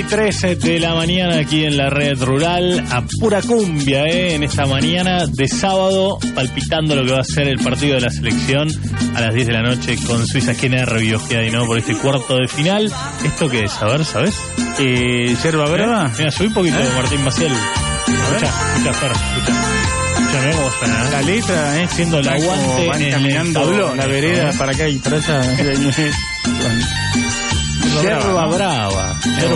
13 de la mañana aquí en la red rural, a pura cumbia, en esta mañana de sábado, palpitando lo que va a ser el partido de la selección a las 10 de la noche con Suiza. Qué nervios que hay, ¿no? Por este cuarto de final. ¿Esto qué es? A ver, ¿sabes? ¿Yerba brava? Mira, subí un poquito de Martín Maciel. Escucha, Fer, escucha. Ya me gusta, La letra, siendo el aguante van en caminando el tablón, la vereda para acá y para allá. Yerba brava.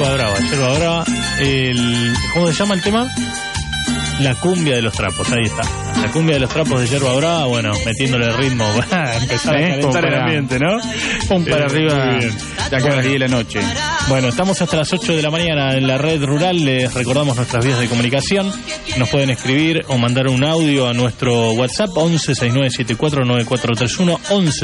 ¿Cómo se llama el tema? La cumbia de los trapos, ahí está. La cumbia de los trapos de Yerba Brava, bueno, metiéndole el ritmo, empezar a calentar el ambiente, ¿no? Pum para arriba de acá a las 10 de la noche. Bueno, estamos hasta las 8 de la mañana en la red rural. Les recordamos nuestras vías de comunicación. Nos pueden escribir o mandar un audio a nuestro WhatsApp 1169749431,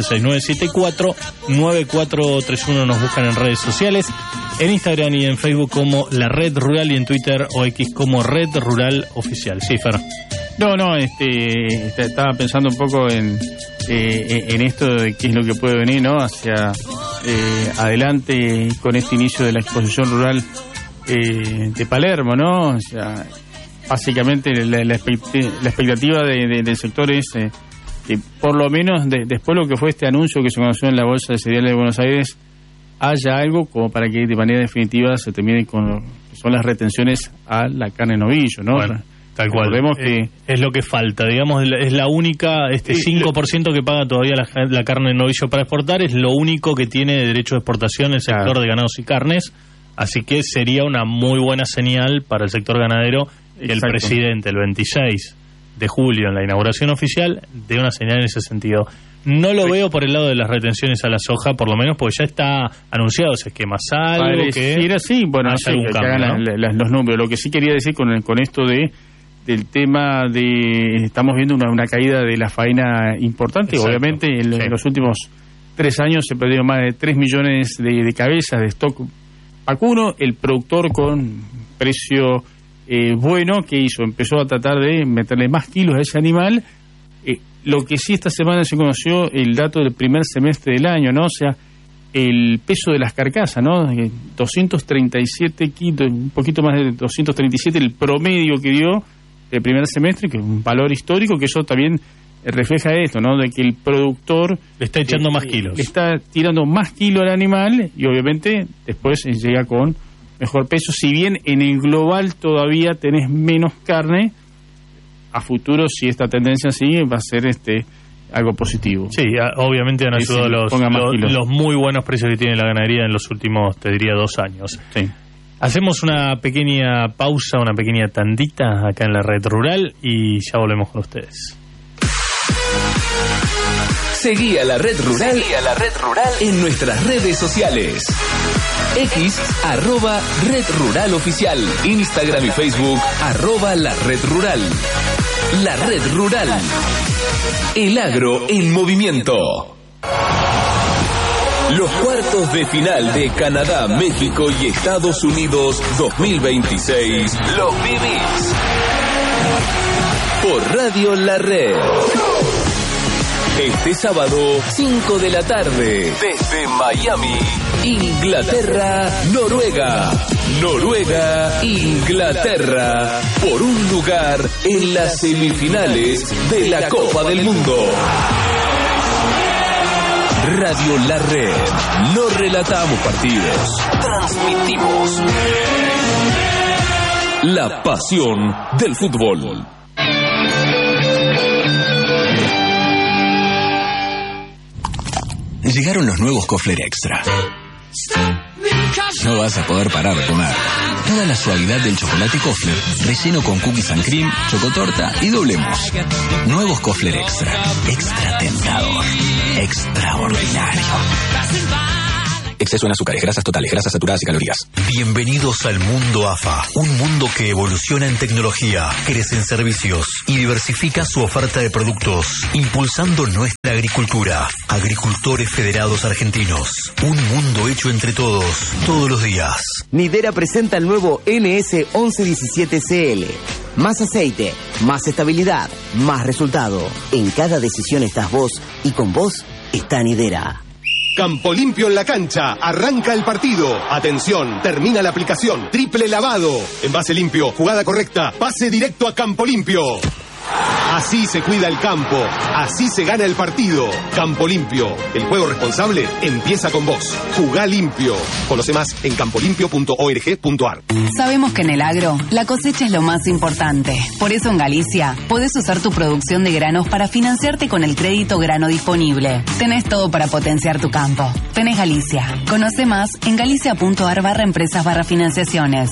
1169749431. Nos buscan en redes sociales, en Instagram y en Facebook como La Red Rural y en Twitter o X como Red Rural Oficial. Sí, Fer. No, estaba pensando un poco en esto de qué es lo que puede venir, ¿no? Hacia adelante con este inicio de la exposición rural de Palermo, ¿no? O sea, básicamente la expectativa del sector es que por lo menos después de lo que fue este anuncio que se conoció en la Bolsa de Cereales de Buenos Aires, haya algo como para que de manera definitiva se termine con lo que son las retenciones a la carne de novillo, ¿no? Bueno, tal cual. Recordemos que es lo que falta, digamos, es la única, 5% que paga todavía la carne de novillo para exportar, es lo único que tiene derecho de exportación el sector de ganados y carnes, así que sería una muy buena señal para el sector ganadero que el presidente el 26 de julio en la inauguración oficial dé una señal en ese sentido. No lo veo por el lado de las retenciones a la soja, por lo menos porque ya está anunciado ese esquema. Salvo que sí, bueno, haya algún cambio, hagan los números. Lo que sí quería decir con esto del tema de estamos viendo una caída de la faena importante. Exacto. Obviamente en los últimos 3 años se perdieron más de 3 millones de cabezas de stock vacuno. El productor con precio bueno, ¿qué hizo? Empezó a tratar de meterle más kilos a ese animal. Lo que sí esta semana se conoció el dato del primer semestre del año, ¿no? O sea, el peso de las carcasas, ¿no? 237 kilos, un poquito más de 237 el promedio que dio el primer semestre, que es un valor histórico, que eso también refleja esto, ¿no? De que el productor le está echando más kilos. Le está tirando más kilos al animal y obviamente después llega con mejor peso. Si bien en el global todavía tenés menos carne, a futuro, si esta tendencia sigue, va a ser algo positivo. Sí, obviamente han ayudado los muy buenos precios que tiene la ganadería en los últimos, te diría, 2 años. Sí. Hacemos una pequeña pausa, una pequeña tandita acá en la red rural y ya volvemos con ustedes. Seguí a la red rural en nuestras redes sociales. X, @Red Rural Oficial. Instagram y Facebook, @La Red Rural. La Red Rural. El agro en movimiento. Los cuartos de final de Canadá, México y Estados Unidos 2026 los vivís por Radio La Red. Este sábado, 5 de la tarde, desde Miami, Inglaterra, Noruega. Noruega, Inglaterra, por un lugar en las semifinales de la Copa del Mundo. Radio La Red. No relatamos partidos, transmitimos la pasión del fútbol. Llegaron los nuevos Kofler Extra. No vas a poder parar de comer. Toda la suavidad del chocolate Kofler, relleno con cookies and cream, chocotorta y doble mousse. Nuevos Kofler Extra. Extra tentador. Extraordinario. Exceso en azúcares, grasas totales, grasas saturadas y calorías. Bienvenidos al mundo AFA, un mundo que evoluciona en tecnología, crece en servicios y diversifica su oferta de productos, impulsando nuestra agricultura. Agricultores Federados Argentinos, un mundo hecho entre todos, todos los días. Nidera presenta el nuevo NS 1117CL. Más aceite, más estabilidad, más resultado. En cada decisión estás vos y con vos está Nidera. Campo Limpio en la cancha. Arranca el partido. Atención, termina la aplicación. Triple lavado. Envase limpio, jugada correcta. Pase directo a Campo Limpio. Así se cuida el campo. Así se gana el partido. Campo Limpio. El juego responsable empieza con vos. Jugá limpio. Conoce más en campolimpio.org.ar. Sabemos que en el agro la cosecha es lo más importante. Por eso en Galicia podés usar tu producción de granos para financiarte con el crédito grano disponible. Tenés todo para potenciar tu campo. Tenés Galicia. Conoce más en galicia.ar/empresas/financiaciones.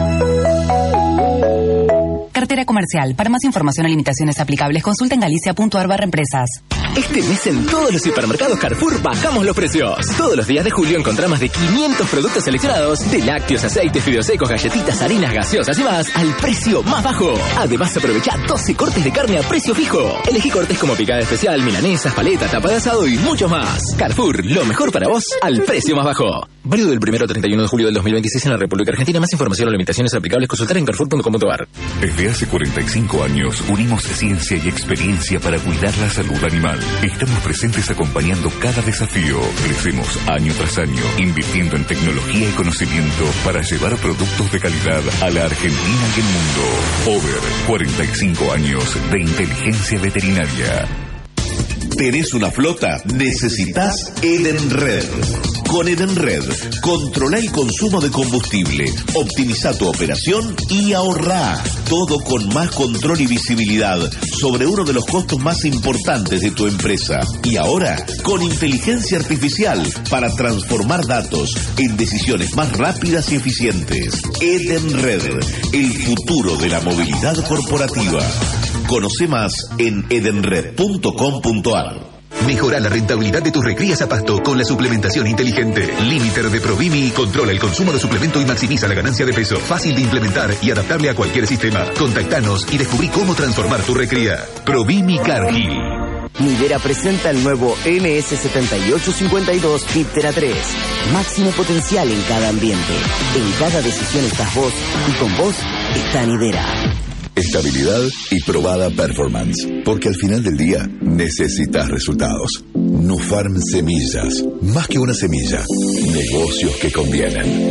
Cartera comercial. Para más información o limitaciones aplicables, consulta en galicia.ar/empresas. Este mes en todos los hipermercados Carrefour bajamos los precios. Todos los días de julio encontrás más de 500 productos seleccionados, de lácteos, aceites, fideos secos, galletitas, harinas, gaseosas y más, al precio más bajo. Además, aprovecha 12 cortes de carne a precio fijo. Elegí cortes como picada especial, milanesas, paletas, tapa de asado y mucho más. Carrefour, lo mejor para vos, al precio más bajo. Válido del 1 al 31 de julio del 2026 en la República Argentina. Más información o limitaciones aplicables, consultar en carrefour.com.ar. Desde hace 45 años unimos ciencia y experiencia para cuidar la salud animal. Estamos presentes acompañando cada desafío. Crecemos año tras año, invirtiendo en tecnología y conocimiento para llevar productos de calidad a la Argentina y el mundo. Over 45 años de inteligencia veterinaria. ¿Tenés una flota? Necesitas Edenred. Con Edenred, controla el consumo de combustible, optimiza tu operación y ahorrá. Todo con más control y visibilidad sobre uno de los costos más importantes de tu empresa. Y ahora, con inteligencia artificial para transformar datos en decisiones más rápidas y eficientes. Edenred, el futuro de la movilidad corporativa. Conoce más en edenred.com.ar. Mejora la rentabilidad de tus recrías a pasto con la suplementación inteligente. Limiter de Provimi controla el consumo de suplemento y maximiza la ganancia de peso. Fácil de implementar y adaptable a cualquier sistema. Contactanos y descubrí cómo transformar tu recría. Provimi Cargill. Lidera presenta el nuevo NS7852 Fiptera 3. Máximo potencial en cada ambiente. En cada decisión estás vos y con vos está Lidera. Estabilidad y probada performance. Porque al final del día necesitas resultados. Nufarm Semillas. Más que una semilla. Negocios que convienen.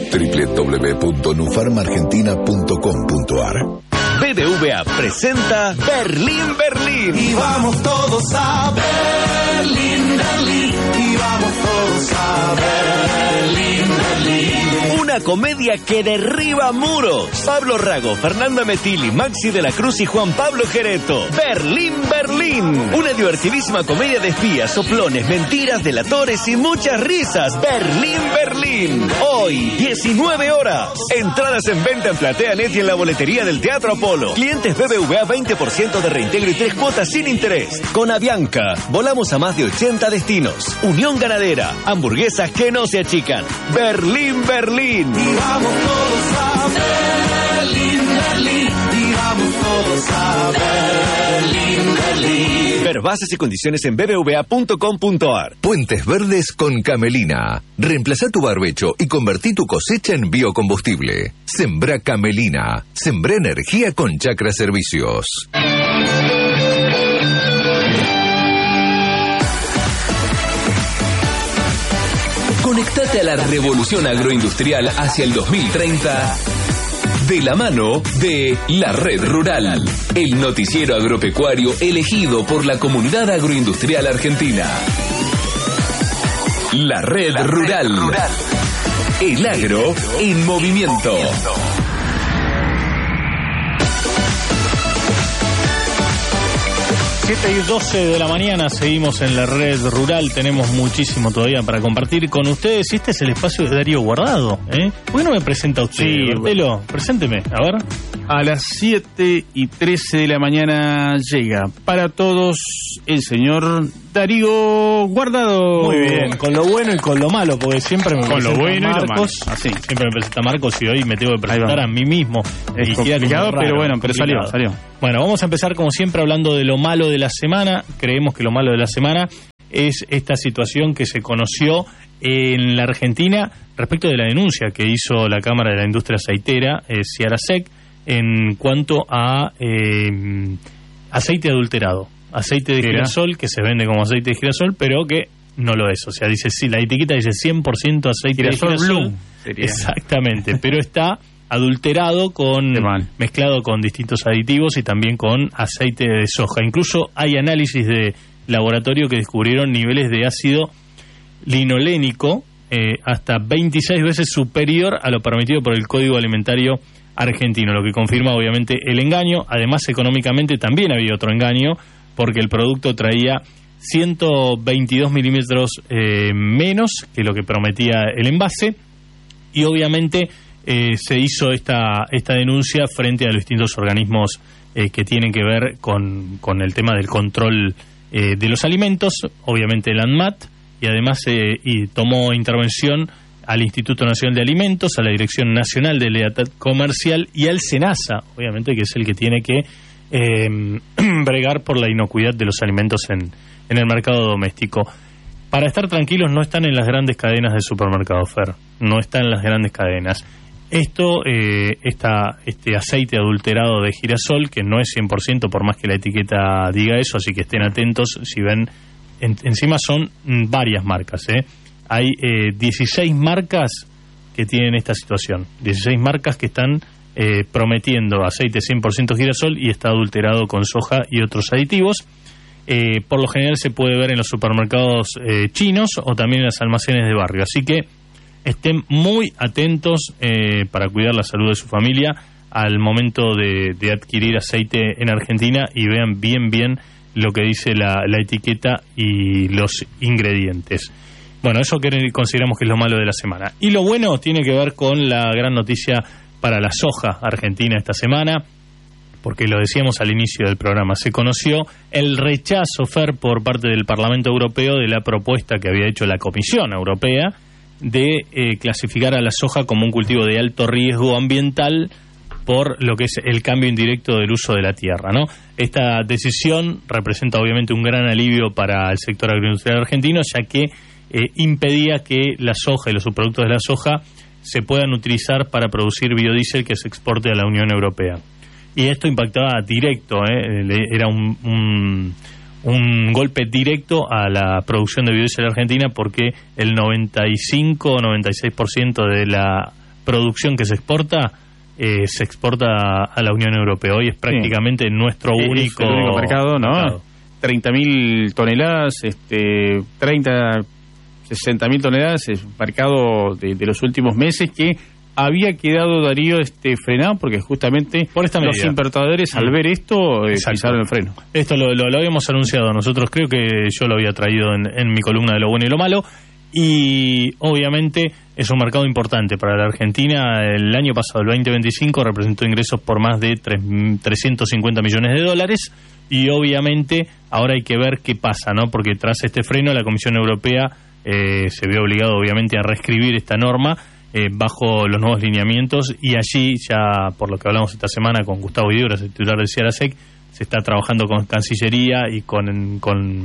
www.nufarmargentina.com.ar. BBVA presenta Berlín, Berlín. Y vamos todos a Berlín, Berlín. Y vamos todos a Berlín, Berlín. Una comedia que derriba muros. Pablo Rago, Fernanda Metilli, Maxi de la Cruz y Juan Pablo Gereto. Berlín, Berlín. Una divertidísima comedia de espías, soplones, mentiras, delatores y muchas risas. Berlín, Berlín. Hoy, 19 horas. Entradas en venta en PlateaNet y en la boletería del Teatro Apolo. Clientes BBVA 20% de reintegro y 3 cuotas sin interés. Con Avianca, volamos a más de 80 destinos. Unión Ganadera, hamburguesas que no se achican. Berlín, Berlín. Y vamos todos a Berlín, Berlín. Y vamos todos a Berlín, Berlín. Ver bases y condiciones en bbva.com.ar. Puentes Verdes con Camelina. Reemplazá tu barbecho y convertí tu cosecha en biocombustible. Sembrá Camelina. Sembrá energía con Chacra Servicios. Conectate a la revolución agroindustrial hacia el 2030 de la mano de La Red Rural, el noticiero agropecuario elegido por la comunidad agroindustrial argentina. La Red Rural. El agro en movimiento. 7:12 de la mañana, seguimos en la Red Rural, tenemos muchísimo todavía para compartir con ustedes. Este es el espacio de Darío Guardado, ¿eh? ¿Por qué no me presenta usted? Sí, Bertelo, presénteme, a ver. A las 7:13 de la mañana llega para todos el señor Darío Guardado. Muy bien, con lo bueno y con lo malo, porque siempre me con lo bueno Marcos, y lo malo. Así, siempre me presenta Marcos y hoy me tengo que presentar a mí mismo. Es complicado, pero bueno, pero salió. Bueno, vamos a empezar como siempre hablando de lo malo de la semana. Creemos que lo malo de la semana es esta situación que se conoció en la Argentina respecto de la denuncia que hizo la Cámara de la Industria Aceitera, Ciarasec, en cuanto a aceite adulterado. Aceite de girasol, que se vende como aceite de girasol, pero que no lo es. O sea, dice sí, la etiqueta dice 100% aceite de girasol. Exactamente, pero está adulterado mezclado con distintos aditivos y también con aceite de soja. Incluso hay análisis de laboratorio que descubrieron niveles de ácido linolénico hasta 26 veces superior a lo permitido por el Código Alimentario argentino, lo que confirma obviamente el engaño. Además, económicamente también había otro engaño, porque el producto traía 122 milímetros menos que lo que prometía el envase, y obviamente se hizo esta denuncia frente a los distintos organismos que tienen que ver con el tema del control de los alimentos, obviamente el ANMAT, y además tomó intervención al Instituto Nacional de Alimentos, a la Dirección Nacional de Lealtad Comercial y al SENASA, obviamente, que es el que tiene que bregar por la inocuidad de los alimentos en el mercado doméstico. Para estar tranquilos, no están en las grandes cadenas de supermercados, Fer, no están en las grandes cadenas. Este aceite adulterado de girasol, que no es 100%, por más que la etiqueta diga eso, así que estén atentos si ven, encima son varias marcas, Hay 16 marcas que tienen esta situación, 16 marcas que están prometiendo aceite 100% girasol y está adulterado con soja y otros aditivos. Por lo general se puede ver en los supermercados chinos o también en los almacenes de barrio, así que estén muy atentos para cuidar la salud de su familia al momento de adquirir aceite en Argentina, y vean bien lo que dice la etiqueta y los ingredientes. Bueno, eso que consideramos que es lo malo de la semana. Y lo bueno tiene que ver con la gran noticia para la soja argentina esta semana, porque lo decíamos al inicio del programa, se conoció el rechazo, Fer, por parte del Parlamento Europeo de la propuesta que había hecho la Comisión Europea de clasificar a la soja como un cultivo de alto riesgo ambiental por lo que es el cambio indirecto del uso de la tierra, ¿no? Esta decisión representa obviamente un gran alivio para el sector agroindustrial argentino, ya que impedía que la soja y los subproductos de la soja se puedan utilizar para producir biodiesel que se exporte a la Unión Europea. Y esto impactaba directo, era un golpe directo a la producción de biodiesel argentina, porque el 95 o 96% de la producción que se exporta a la Unión Europea. Hoy es prácticamente nuestro único mercado, ¿no? 30.000 toneladas, 60.000 toneladas, es un mercado de los últimos meses que había quedado, Darío, frenado, porque justamente por esta los importadores, al ver esto, pisaron el freno. Esto lo habíamos anunciado nosotros, creo que yo lo había traído en mi columna de lo bueno y lo malo, y obviamente es un mercado importante para la Argentina. El año pasado, el 2025, representó ingresos por más de 350 millones de dólares, y obviamente ahora hay que ver qué pasa, ¿no? Porque tras este freno la Comisión Europea se vio obligado obviamente a reescribir esta norma bajo los nuevos lineamientos, y allí ya, por lo que hablamos esta semana con Gustavo Idioras, el titular del CIARASEC, se está trabajando con Cancillería y con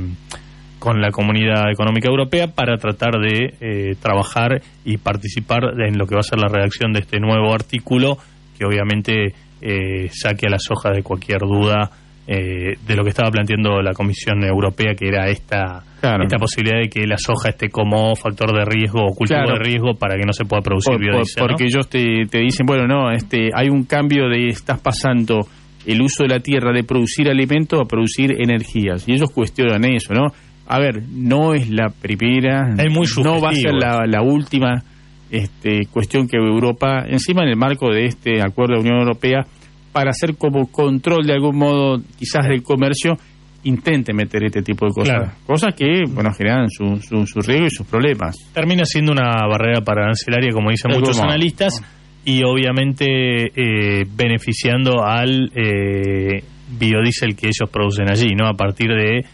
la Comunidad Económica Europea para tratar de trabajar y participar en lo que va a ser la redacción de este nuevo artículo, que obviamente saque a la soja de cualquier duda de lo que estaba planteando la Comisión Europea, que era esta posibilidad de que la soja esté como factor de riesgo o cultivo de riesgo para que no se pueda producir biodiesel, porque ellos te dicen, bueno, no, hay un cambio estás pasando el uso de la tierra de producir alimentos a producir energías, y ellos cuestionan eso, ¿no? A ver, no es la primera, es muy subjetivo, no va a ser la última cuestión que Europa, encima en el marco de este acuerdo de la Unión Europea, para hacer como control de algún modo quizás del comercio, intente meter este tipo de cosas. Cosas que, generan su riesgo y sus problemas. Termina siendo una barrera arancelaria, como dicen muchos analistas, y obviamente beneficiando al biodiesel que ellos producen allí, ¿no? A partir de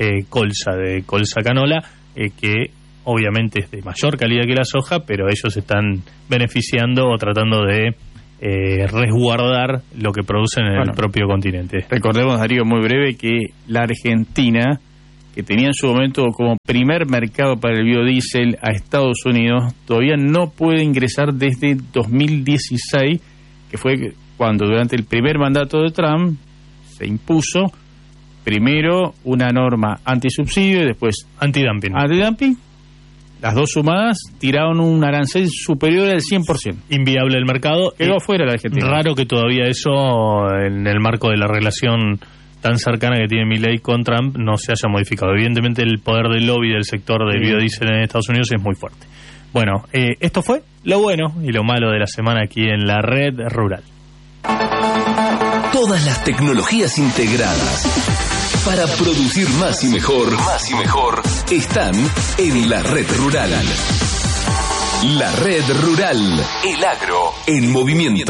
colza canola, que obviamente es de mayor calidad que la soja, pero ellos están beneficiando o tratando de resguardar lo que producen en el propio continente. Recordemos, Darío, muy breve, que la Argentina, que tenía en su momento como primer mercado para el biodiesel a Estados Unidos, todavía no puede ingresar desde 2016, que fue cuando durante el primer mandato de Trump se impuso primero una norma antisubsidio y después antidumping. Las dos sumadas tiraron un arancel superior al 100%. Inviable el mercado. Quedó fuera la Argentina. Raro que todavía eso, en el marco de la relación tan cercana que tiene Milei con Trump, no se haya modificado. Evidentemente el poder del lobby del sector del biodiesel en Estados Unidos es muy fuerte. Bueno, esto fue lo bueno y lo malo de la semana aquí en la Red Rural. Todas las tecnologías integradas para producir más y mejor, están en la Red Rural. La Red Rural, el agro en movimiento.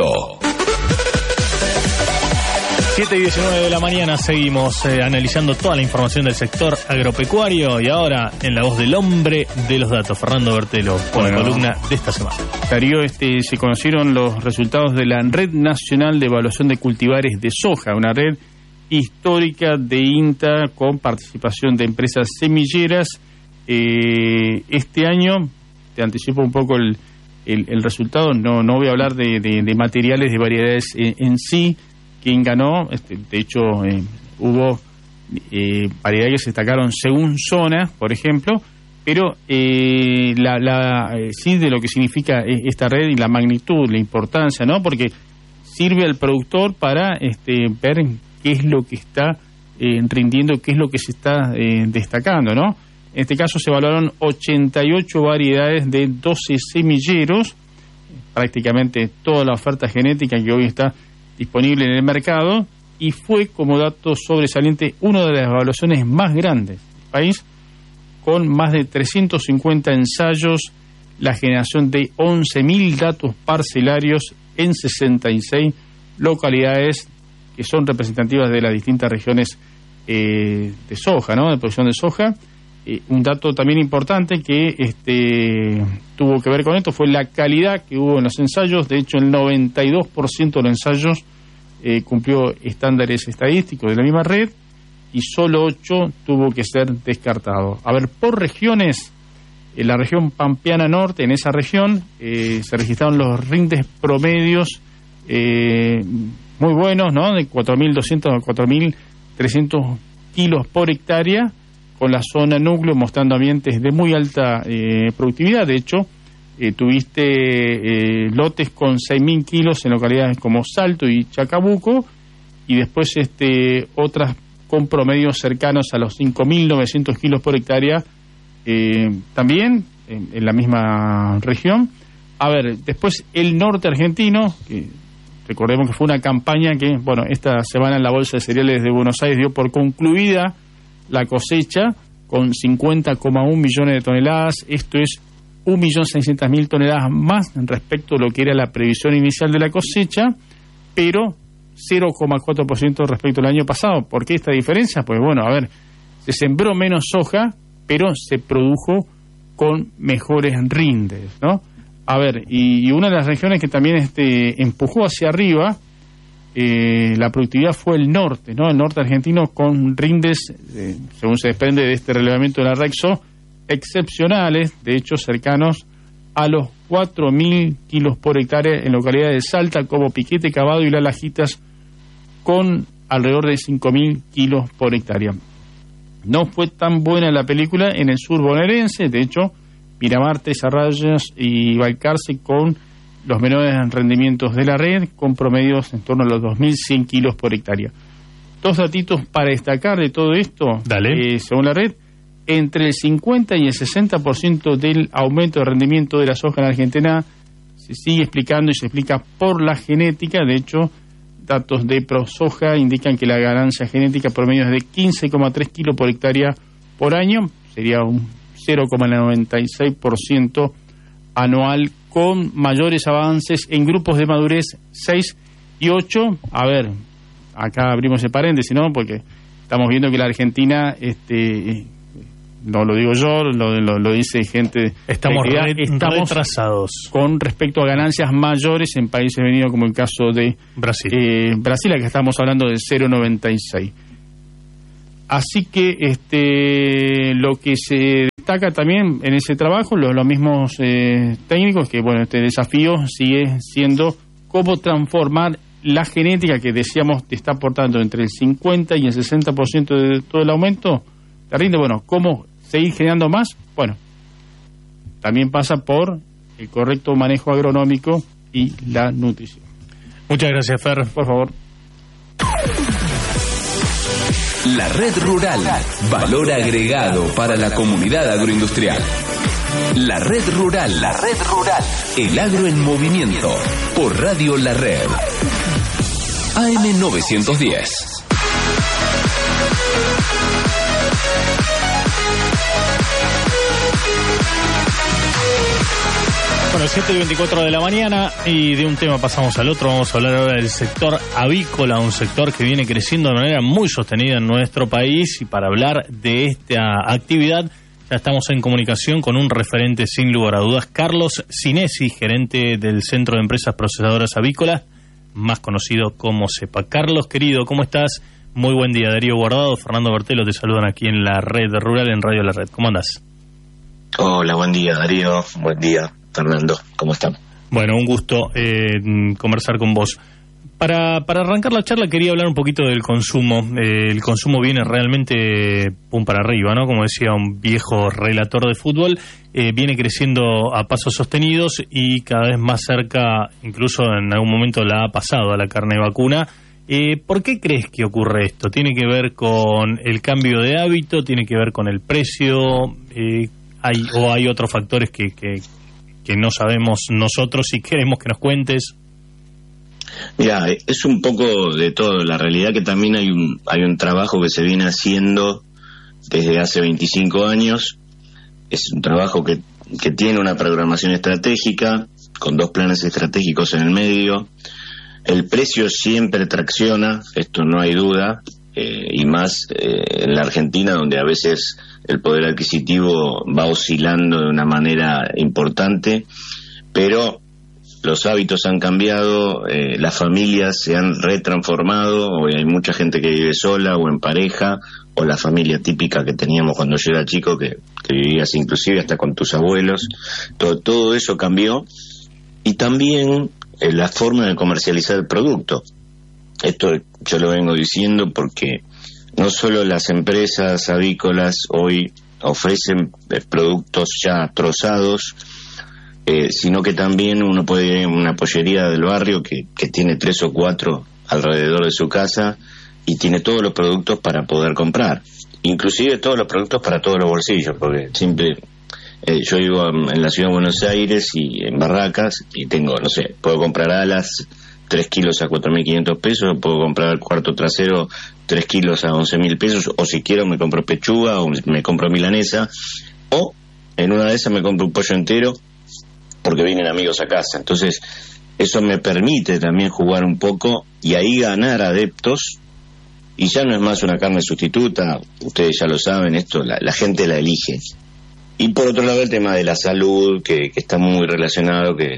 7:19 de la mañana, seguimos analizando toda la información del sector agropecuario y ahora en la voz del hombre de los datos, Fernando Bertelo, con la columna de esta semana. Darío, se conocieron los resultados de la Red Nacional de Evaluación de Cultivares de Soja, una red histórica de INTA con participación de empresas semilleras. Este año, te anticipo un poco el resultado, no voy a hablar de materiales, de variedades en sí. Quien ganó, de hecho, hubo variedades que se destacaron según zona, por ejemplo, pero sí de lo que significa esta red y la magnitud, la importancia, ¿no? Porque sirve al productor para ver qué es lo que está rindiendo, qué es lo que se está destacando, ¿no? En este caso se evaluaron 88 variedades de 12 semilleros, prácticamente toda la oferta genética que hoy está disponible en el mercado, y fue como dato sobresaliente una de las evaluaciones más grandes del país, con más de 350 ensayos, la generación de 11.000 datos parcelarios en 66 localidades que son representativas de las distintas regiones de soja, ¿no? De producción de soja. Un dato también importante que tuvo que ver con esto fue la calidad que hubo en los ensayos. De hecho, el 92% de los ensayos cumplió estándares estadísticos de la misma red y solo 8 tuvo que ser descartado. A ver, por regiones, en la región Pampeana Norte, en esa región, se registraron los rindes promedios muy buenos, ¿no? De 4.200 a 4.300 kilos por hectárea, con la zona núcleo mostrando ambientes de muy alta productividad. De hecho, tuviste lotes con 6.000 kilos en localidades como Salto y Chacabuco, y después otras con promedios cercanos a los 5.900 kilos por hectárea, también en la misma región. A ver, después el norte argentino, que recordemos que fue una campaña que, bueno, esta semana en la Bolsa de Cereales de Buenos Aires dio por concluida la cosecha con 50,1 millones de toneladas. Esto es 1.600.000 toneladas más respecto a lo que era la previsión inicial de la cosecha, pero 0,4% respecto al año pasado. ¿Por qué esta diferencia? Pues bueno, a ver, se sembró menos soja, pero se produjo con mejores rindes, ¿no? A ver, y una de las regiones que también empujó hacia arriba la productividad fue el norte, ¿no? El norte argentino con rindes, según se desprende de este relevamiento de la Rexo, excepcionales, de hecho cercanos a los 4.000 kilos por hectárea en localidades de Salta como Piquete, Cavado y Las Lajitas, con alrededor de 5.000 kilos por hectárea. No fue tan buena la película en el sur bonaerense, de hecho Miramar, Tres Arrayas y Balcarce con los menores rendimientos de la red, con promedios en torno a los 2.100 kilos por hectárea. Dos datitos para destacar de todo esto. Según la red, entre el 50 y el 60% del aumento de rendimiento de la soja en Argentina se sigue explicando y se explica por la genética. De hecho, datos de ProSoja indican que la ganancia genética promedio es de 15,3 kilos por hectárea por año, sería un 0,96% anual, con mayores avances en grupos de madurez 6 y 8. A ver, acá abrimos el paréntesis, ¿no? Porque estamos viendo que la Argentina, no lo digo yo, lo dice gente. Estamos retrasados con respecto a ganancias mayores en países venidos, como el caso de Brasil. Brasil, acá estamos hablando de 0,96. Así que lo que se destaca también en ese trabajo, los mismos técnicos, que bueno, este desafío sigue siendo cómo transformar la genética que decíamos te está aportando entre el 50 y el 60% de todo el aumento, te rinde. Bueno, ¿cómo seguir generando más? Bueno, también pasa por el correcto manejo agronómico y la nutrición. Muchas gracias, Fer. Por favor. La Red Rural, valor agregado para la comunidad agroindustrial. La Red Rural, el agro en movimiento, por Radio La Red. AM 910. Bueno, 7:24 de la mañana y de un tema pasamos al otro. Vamos a hablar ahora del sector avícola, un sector que viene creciendo de manera muy sostenida en nuestro país, y para hablar de esta actividad ya estamos en comunicación con un referente sin lugar a dudas, Carlos Sinesi, gerente del Centro de Empresas Procesadoras Avícolas, más conocido como CEPA. Carlos, querido, ¿cómo estás? Muy buen día. Darío Guardado, Fernando Bertelo te saludan aquí en la Red Rural, en Radio La Red. ¿Cómo andás? Hola, buen día, Darío. Buen día, Fernando. ¿Cómo están? Bueno, un gusto conversar con vos. Para arrancar la charla quería hablar un poquito del consumo. El consumo viene realmente pum para arriba, ¿no? Como decía un viejo relator de fútbol, viene creciendo a pasos sostenidos y cada vez más cerca, incluso en algún momento la ha pasado a la carne vacuna. ¿Por qué crees que ocurre esto? ¿Tiene que ver con el cambio de hábito? ¿Tiene que ver con el precio? ¿Hay otros factores que no sabemos nosotros y queremos que nos cuentes? Mira, es un poco de todo. La realidad que también hay un trabajo que se viene haciendo desde hace 25 años. Es un trabajo que tiene una programación estratégica, con 2 planes estratégicos en el medio. El precio siempre tracciona, esto no hay duda, y más en la Argentina, donde a veces el poder adquisitivo va oscilando de una manera importante, pero los hábitos han cambiado, las familias se han retransformado. Hoy hay mucha gente que vive sola o en pareja, o la familia típica que teníamos cuando yo era chico, que vivías inclusive hasta con tus abuelos. Todo eso cambió, y también la forma de comercializar el producto. Esto yo lo vengo diciendo porque no solo las empresas avícolas hoy ofrecen productos ya trozados, sino que también uno puede ir a una pollería del barrio que tiene 3 o 4 alrededor de su casa y tiene todos los productos para poder comprar, inclusive todos los productos para todos los bolsillos, porque siempre yo vivo en la ciudad de Buenos Aires y en Barracas, y tengo, no sé, puedo comprar alas 3 kilos a 4.500 pesos, puedo comprar el cuarto trasero 3 kilos a 11.000 pesos, o si quiero me compro pechuga o me compro milanesa, o en una de esas me compro un pollo entero porque vienen amigos a casa. Entonces eso me permite también jugar un poco y ahí ganar adeptos, y ya no es más una carne sustituta, ustedes ya lo saben, esto la gente la elige. Y por otro lado el tema de la salud, que está muy relacionado, que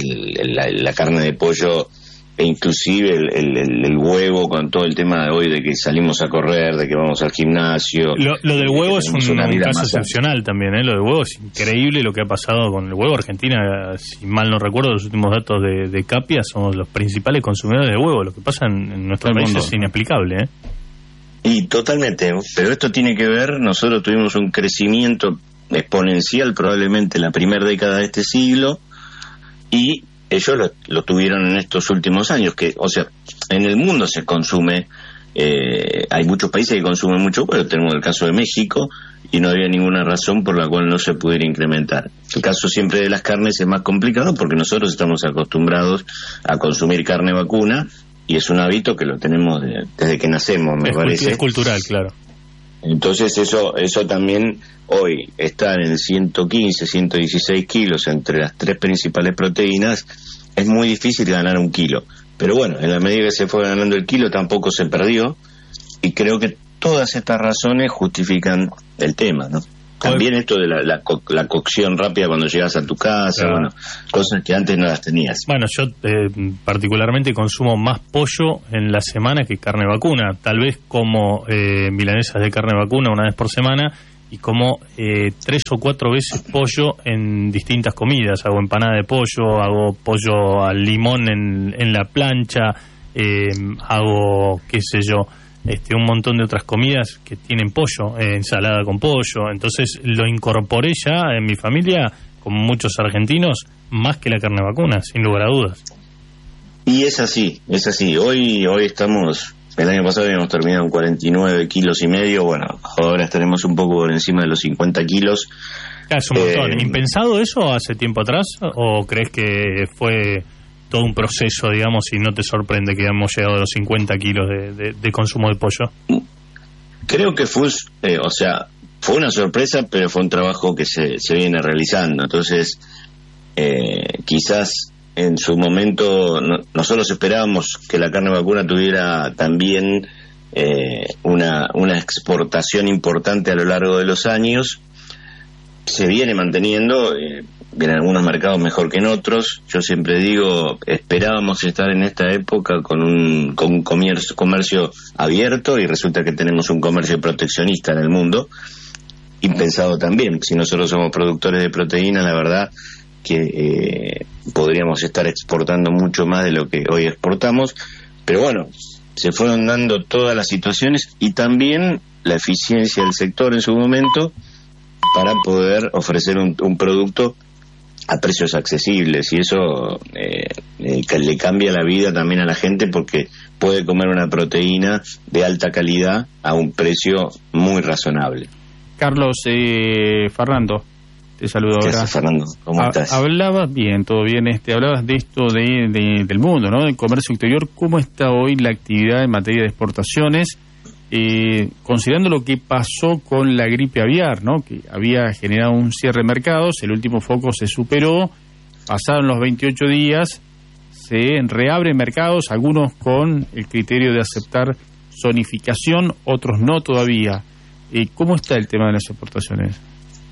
la carne de pollo, e inclusive el huevo, con todo el tema de hoy de que salimos a correr, de que vamos al gimnasio. Lo del huevo es un caso excepcional también, ¿eh? Lo del huevo es increíble lo que ha pasado con el huevo. Argentina, si mal no recuerdo, los últimos datos de Capia, somos los principales consumidores de huevo. Lo que pasa en nuestro país es inexplicable, ¿eh? Y totalmente, pero esto tiene que ver, nosotros tuvimos un crecimiento exponencial probablemente la primera década de este siglo, y ellos lo tuvieron en estos últimos años, que, o sea, en el mundo se consume, hay muchos países que consumen mucho huevo. Tenemos el caso de México, y no había ninguna razón por la cual no se pudiera incrementar. El caso siempre de las carnes es más complicado, porque nosotros estamos acostumbrados a consumir carne vacuna, y es un hábito que lo tenemos desde que nacemos, me parece. Es cultural, claro. Entonces eso también hoy está en 115, 116 kilos entre las 3 principales proteínas. Es muy difícil ganar 1 kilo, pero bueno, en la medida que se fue ganando el kilo tampoco se perdió, y creo que todas estas razones justifican el tema, ¿no? También esto de la cocción rápida cuando llegas a tu casa, claro. Bueno, cosas que antes no las tenías. Bueno, yo particularmente consumo más pollo en la semana que carne vacuna. Tal vez como milanesas de carne vacuna una vez por semana, y como 3 o 4 veces pollo en distintas comidas. Hago empanada de pollo, hago pollo al limón en la plancha. hago, qué sé yo, un montón de otras comidas que tienen pollo, ensalada con pollo. Entonces lo incorporé ya en mi familia, como muchos argentinos, más que la carne vacuna, sin lugar a dudas. Y es así. Hoy estamos, el año pasado habíamos terminado en 49 kilos y medio, bueno, ahora estaremos un poco por encima de los 50 kilos. Es un montón. ¿Impensado eso hace tiempo atrás? ¿O crees que fue todo un proceso, digamos, y no te sorprende que hayamos llegado a los 50 kilos de consumo de pollo? Creo que fue una sorpresa, pero fue un trabajo que se viene realizando. Entonces, quizás en su momento nosotros esperábamos que la carne vacuna tuviera también una exportación importante a lo largo de los años. Se viene manteniendo, en algunos mercados mejor que en otros. Yo siempre digo, esperábamos estar en esta época con un comercio abierto, y resulta que tenemos un comercio proteccionista en el mundo, impensado también. Si nosotros somos productores de proteína, la verdad que podríamos estar exportando mucho más de lo que hoy exportamos, pero bueno, se fueron dando todas las situaciones y también la eficiencia del sector en su momento para poder ofrecer un producto a precios accesibles, y eso le cambia la vida también a la gente, porque puede comer una proteína de alta calidad a un precio muy razonable. Carlos, Fernando, te saludo ahora. Gracias, Fernando. ¿Cómo estás? Hablabas bien, todo bien. Hablabas de esto del mundo, ¿no? Del comercio exterior. ¿Cómo está hoy la actividad en materia de exportaciones? Considerando lo que pasó con la gripe aviar, ¿no? Que había generado un cierre de mercados, el último foco se superó, pasaron los 28 días, se reabren mercados, algunos con el criterio de aceptar zonificación, otros no todavía. ¿Cómo está el tema de las exportaciones?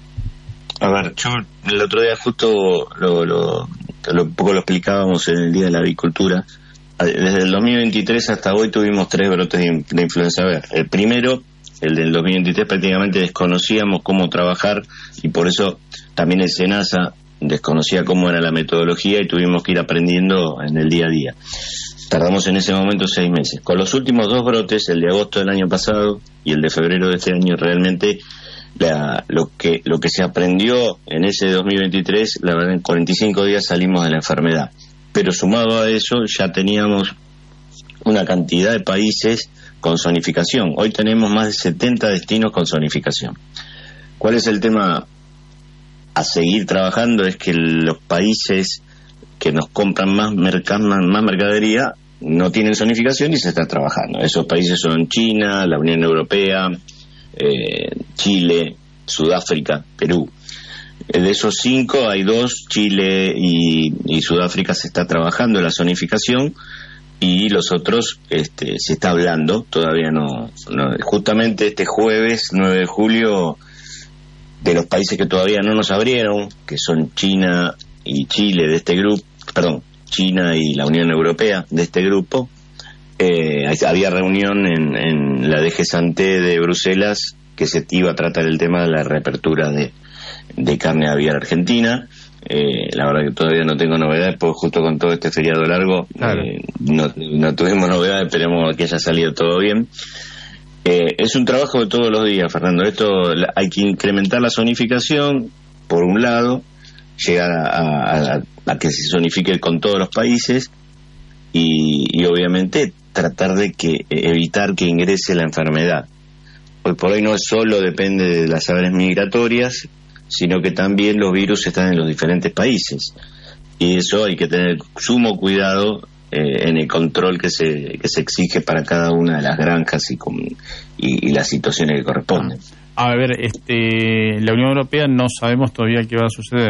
A ver, yo el otro día justo un poco lo explicábamos en el Día de la Avicultura. Desde el 2023 hasta hoy tuvimos 3 brotes de influenza aviar. El primero, el del 2023, prácticamente desconocíamos cómo trabajar, y por eso también el SENASA desconocía cómo era la metodología, y tuvimos que ir aprendiendo en el día a día. Tardamos en ese momento 6 meses. Con los últimos 2 brotes, el de agosto del año pasado y el de febrero de este año, realmente lo que se aprendió en ese 2023, la verdad, en 45 días salimos de la enfermedad. Pero sumado a eso, ya teníamos una cantidad de países con zonificación. Hoy tenemos más de 70 destinos con zonificación. ¿Cuál es el tema a seguir trabajando? Es que los países que nos compran más mercadería no tienen zonificación, y se está trabajando. Esos países son China, la Unión Europea, Chile, Sudáfrica, Perú. De esos 5 hay 2, Chile y Sudáfrica, se está trabajando la zonificación, y los otros se está hablando, todavía no. Justamente este jueves 9 de julio, de los países que todavía no nos abrieron, que son China y Chile de este grupo, China y la Unión Europea de este grupo, había reunión en la DG Santé de Bruselas, que se iba a tratar el tema de la reapertura de carne aviar argentina. La verdad que todavía no tengo novedades, porque justo con todo este feriado largo, claro, no tuvimos novedades. Esperemos que haya salido todo bien. Es un trabajo de todos los días, Fernando. Esto hay que incrementar la zonificación, por un lado, llegar a que se zonifique con todos los países, y obviamente tratar de evitar que ingrese la enfermedad. Hoy por hoy no solo depende de las aves migratorias, sino que también los virus están en los diferentes países, y eso hay que tener sumo cuidado en el control que se exige para cada una de las granjas y las situaciones que corresponden. A ver, la Unión Europea no sabemos todavía qué va a suceder.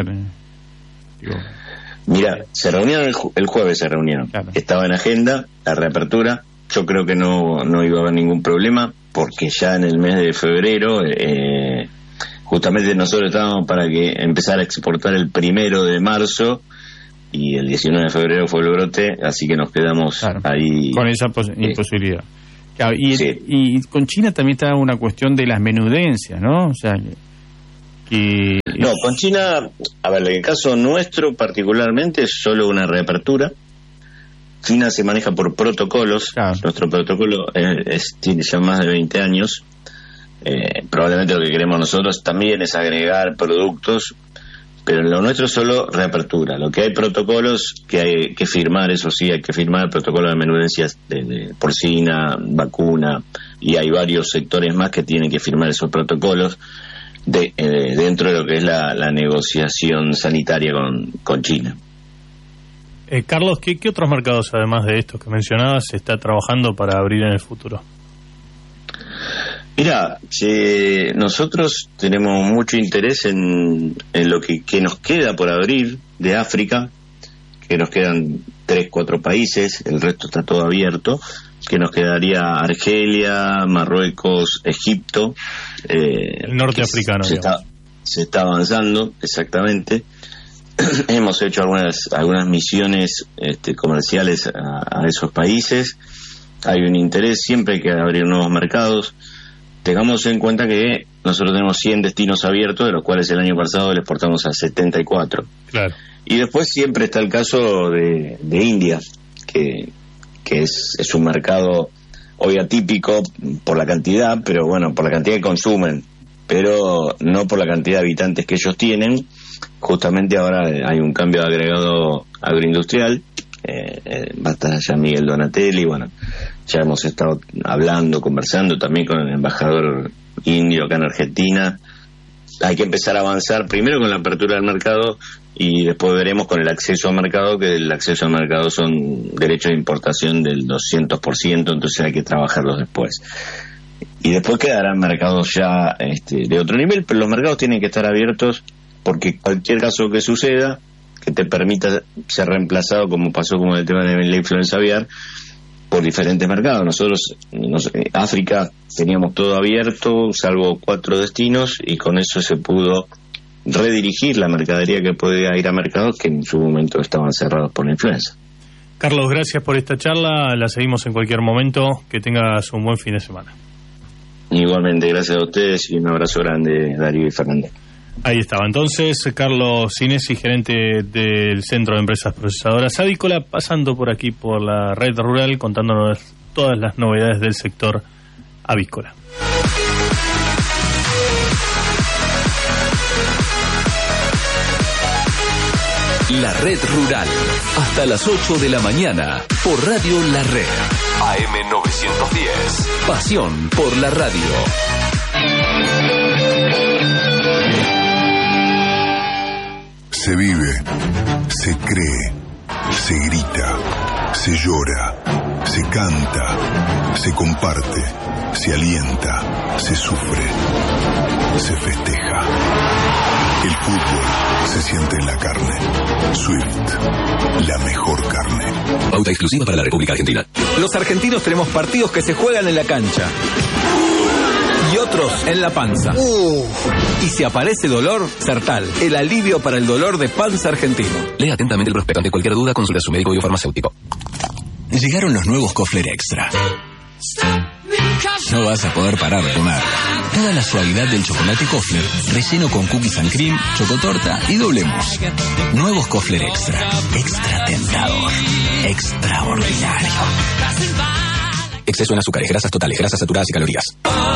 Mira, se reunieron el jueves, claro. Estaba en agenda la reapertura. Yo creo que no iba a haber ningún problema, porque ya en el mes de febrero justamente nosotros estábamos para que empezara a exportar el 1 de marzo, y el 19 de febrero fue el brote, así que nos quedamos ahí con esa imposibilidad. Claro, y con China también está una cuestión de las menudencias, ¿no? O sea, no, con China, a ver, en el caso nuestro particularmente es solo una reapertura. China se maneja por protocolos. Nuestro protocolo tiene ya más de 20 años. Probablemente lo que queremos nosotros también es agregar productos, pero lo nuestro es solo reapertura. Lo que hay protocolos que hay que firmar, eso sí, hay que firmar el protocolo de menudencias de porcina, vacuna, y hay varios sectores más que tienen que firmar esos protocolos dentro de lo que es la negociación sanitaria con China. Carlos, ¿qué otros mercados, además de estos que mencionabas, se está trabajando para abrir en el futuro? Mira, nosotros tenemos mucho interés en lo que nos queda por abrir de África, que nos quedan 3-4 países, el resto está todo abierto, que nos quedaría Argelia, Marruecos, Egipto. El norte africano. Se está avanzando, exactamente. Hemos hecho algunas misiones comerciales a esos países. Hay un interés, siempre hay que abrir nuevos mercados. Tengamos en cuenta que nosotros tenemos 100 destinos abiertos, de los cuales el año pasado le exportamos a 74. Claro. Y después siempre está el caso de India, que es un mercado hoy atípico por la cantidad, pero bueno, por la cantidad que consumen, pero no por la cantidad de habitantes que ellos tienen. Justamente ahora hay un cambio de agregado agroindustrial. Va a estar allá Miguel Donatelli, bueno, ya hemos estado hablando, conversando también con el embajador indio acá en Argentina. Hay que empezar a avanzar primero con la apertura del mercado y después veremos con el acceso al mercado, que el acceso al mercado son derechos de importación del 200%, entonces hay que trabajarlos después. Y después quedarán mercados ya de otro nivel, pero los mercados tienen que estar abiertos porque cualquier caso que suceda que te permita ser reemplazado, como pasó con el tema de la influenza aviar, por diferentes mercados. Nosotros, África, teníamos todo abierto, salvo 4 destinos, y con eso se pudo redirigir la mercadería que podía ir a mercados que en su momento estaban cerrados por la influenza. Carlos, gracias por esta charla, la seguimos en cualquier momento, que tengas un buen fin de semana. Igualmente, gracias a ustedes y un abrazo grande, Darío y Fernández. Ahí estaba entonces Carlos Sinesi, gerente del Centro de Empresas Procesadoras Avícola, pasando por aquí por la red rural, contándonos todas las novedades del sector avícola. La Red Rural, hasta las 8 de la mañana, por Radio La Red. AM 910, pasión por la radio. Se vive, se cree, se grita, se llora, se canta, se comparte, se alienta, se sufre, se festeja. El fútbol se siente en la carne. Swift, la mejor carne. Pauta exclusiva para la República Argentina. Los argentinos tenemos partidos que se juegan en la cancha y otros en la panza. Y si aparece dolor, Sertal, el alivio para el dolor de panza argentino. Lea atentamente el prospecto. Ante cualquier duda, consulta a su médico y farmacéutico. Llegaron los nuevos Kofler Extra. No vas a poder parar de comer. Toda la suavidad del chocolate Kofler, relleno con cookies and cream, chocotorta y doble mousse. Nuevos Kofler Extra. Extra tentador. Extraordinario. Exceso en azúcares, grasas totales, grasas saturadas y calorías.